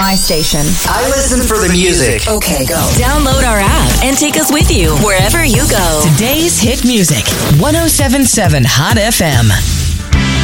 my station. I listen for the music. Okay, go. Download our app and take us with you wherever you go. Today's hit music, 107.7 Hot FM.